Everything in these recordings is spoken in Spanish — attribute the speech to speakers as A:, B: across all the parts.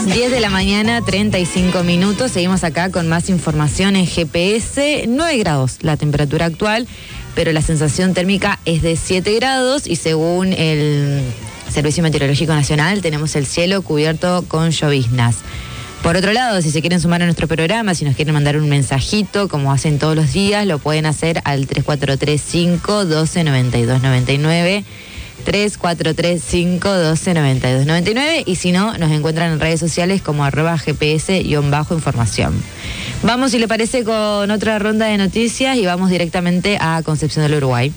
A: 10 de la mañana, 35 minutos. Seguimos acá con más información en GPS. 9 grados la temperatura actual, pero la sensación térmica es de 7 grados y según el Servicio Meteorológico Nacional tenemos el cielo cubierto con lloviznas. Por otro lado, si se quieren sumar a nuestro programa, si nos quieren mandar un mensajito, como hacen todos los días, lo pueden hacer al 3435-129299. 3435-129299 y si no, nos encuentran en redes sociales como @GPS_información. Vamos, si le parece, con otra ronda de noticias y vamos directamente a Concepción del Uruguay.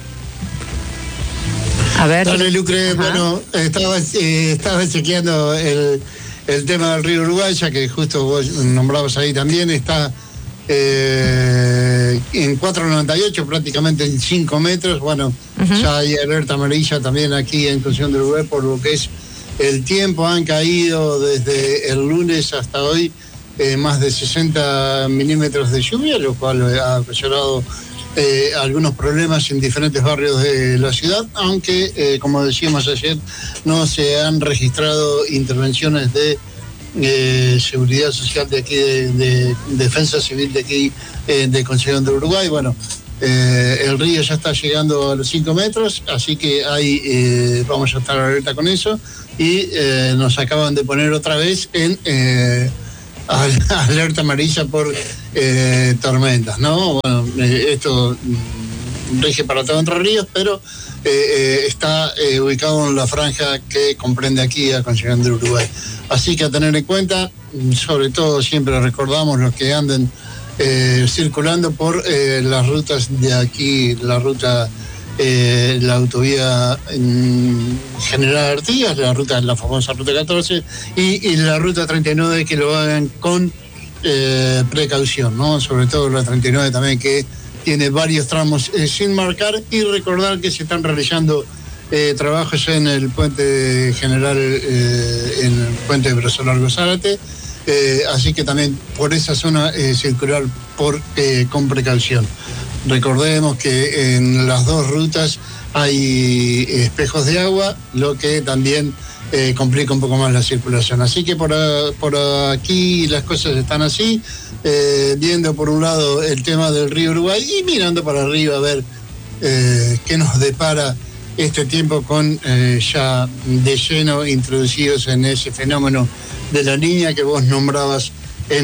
A: A ver.
B: Dale, Lucre. Ajá. Bueno, estaba chequeando el tema del río Uruguay, ya que justo vos nombrabas ahí también, está en 4.98, prácticamente en 5 metros. Bueno, ya hay alerta amarilla también aquí en Concepción del Uruguay por lo que es el tiempo. Han caído desde el lunes hasta hoy más de 60 milímetros de lluvia, lo cual ha ocasionado algunos problemas en diferentes barrios de la ciudad, aunque como decíamos ayer, no se han registrado intervenciones de seguridad social de aquí, de defensa civil de aquí, de Concepción del Uruguay. Bueno, el río ya está llegando a los 5 metros, así que ahí vamos a estar alerta con eso, y nos acaban de poner otra vez en alerta amarilla por tormentas, ¿no? Bueno, esto rige para todo Entre Ríos, pero está ubicado en la franja que comprende aquí a Concepción del Uruguay. Así que a tener en cuenta, sobre todo siempre recordamos los que anden circulando por las rutas de aquí, la ruta, la autovía General Artigas, la famosa ruta 14 y la ruta 39, que lo hagan con precaución, ¿no? Sobre todo la 39 también, que tiene varios tramos sin marcar, y recordar que se están realizando trabajos en el puente general, en el puente de Brazo Largo Zárate, así que también por esa zona circular con precaución. Recordemos que en las dos rutas hay espejos de agua, lo que también complica un poco más la circulación. Así que por aquí las cosas están así, viendo por un lado el tema del río Uruguay y mirando para arriba a ver qué nos depara este tiempo, con ya de lleno introducidos en ese fenómeno de la Niña que vos nombrabas en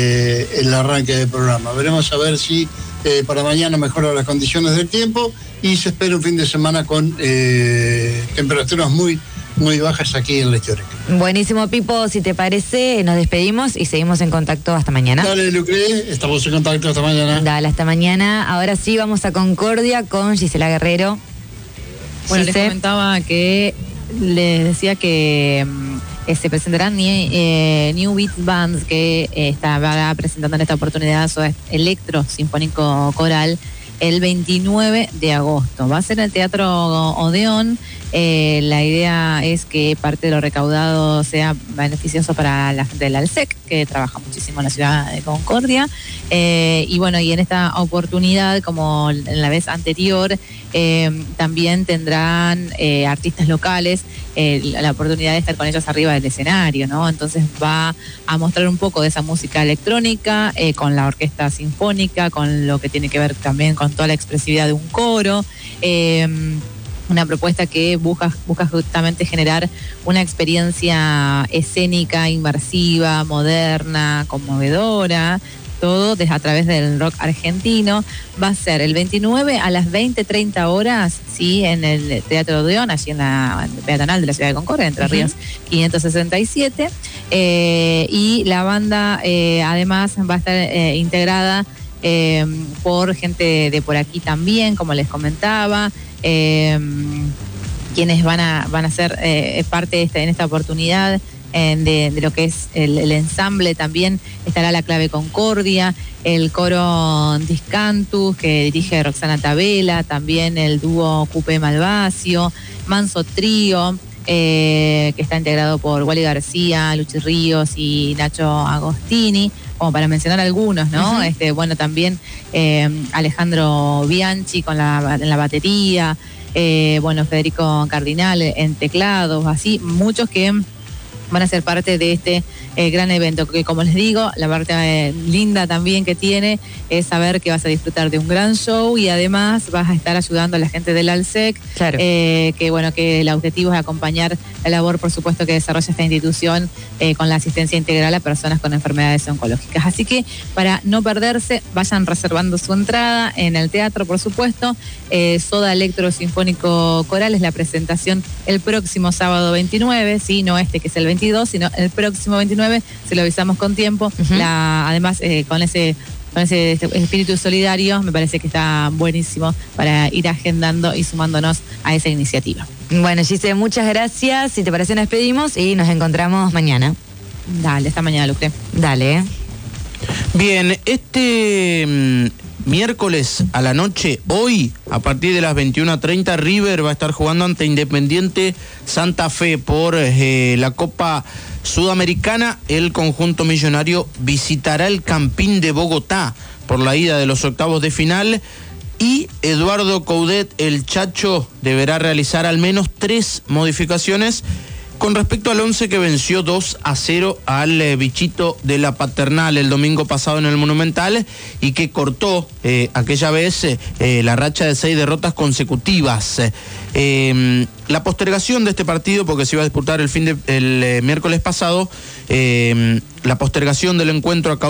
B: el arranque del programa. Veremos a ver si para mañana mejoran las condiciones del tiempo y se espera un fin de semana con temperaturas muy bajas aquí en la histórica.
A: Buenísimo, Pipo, si te parece, nos despedimos y seguimos en contacto hasta mañana.
B: Dale, Lucre, estamos en contacto hasta mañana.
A: Dale, hasta mañana. Ahora sí, vamos a Concordia con Gisela Guerrero.
C: Bueno, les comentaba que les decía que se presentarán New Beat Bands, que va presentando en esta oportunidad su Electro Sinfónico Coral el 29 de agosto. Va a ser en el Teatro Odeón. La idea es que parte de lo recaudado sea beneficioso para la gente del ALSEC, que trabaja muchísimo en la ciudad de Concordia. Y bueno, y en esta oportunidad, como en la vez anterior, también tendrán artistas locales la oportunidad de estar con ellos arriba del escenario, ¿no? Entonces va a mostrar un poco de esa música electrónica con la orquesta sinfónica, con lo que tiene que ver también con toda la expresividad de un coro. Una propuesta que busca justamente generar una experiencia escénica, inmersiva, moderna, conmovedora, todo a través del rock argentino. Va a ser el 29 a las 20:30 horas, ¿sí? En el Teatro Odeón, allí en la peatonal de la ciudad de Concordia, Entre Ríos 567. Y la banda además va a estar integrada por gente de por aquí también, como les comentaba, quienes van a ser parte en esta oportunidad de lo que es el ensamble. También estará la Clave Concordia, el coro Discantus, que dirige Roxana Tabela, también el dúo Cupé Malvasio, Manso Trío, que está integrado por Wally García, Luchi Ríos y Nacho Agostini, como para mencionar algunos, ¿no? Uh-huh. Bueno, también Alejandro Bianchi en la batería, bueno, Federico Cardinal en teclados, así, muchos que van a ser parte de este gran evento, que como les digo, la parte linda también que tiene es saber que vas a disfrutar de un gran show y además vas a estar ayudando a la gente del ALSEC,
A: claro.
C: Que bueno, que el objetivo es acompañar la labor, por supuesto, que desarrolla esta institución con la asistencia integral a personas con enfermedades oncológicas. Así que para no perderse, vayan reservando su entrada en el teatro, por supuesto. Soda Electro Sinfónico Coral es la presentación el próximo sábado 29, sí, no este que es el 22, sino el próximo 29, se lo avisamos con tiempo. Además, con ese espíritu solidario, me parece que está buenísimo para ir agendando y sumándonos a esa iniciativa.
A: Bueno, Gise, muchas gracias. Si te parece, nos despedimos y nos encontramos mañana.
C: Dale, hasta mañana, Lucre.
A: Dale.
D: Bien, miércoles a la noche, hoy, a partir de las 21:30, River va a estar jugando ante Independiente Santa Fe por la Copa Sudamericana. El conjunto millonario visitará el Campín de Bogotá por la ida de los octavos de final y Eduardo Coudet, el Chacho, deberá realizar al menos 3 modificaciones con respecto al 11 que venció 2-0 al Bichito de la Paternal el domingo pasado en el Monumental y que cortó aquella vez la racha de 6 derrotas consecutivas. La postergación de este partido, porque se iba a disputar el miércoles pasado, la postergación del encuentro a causa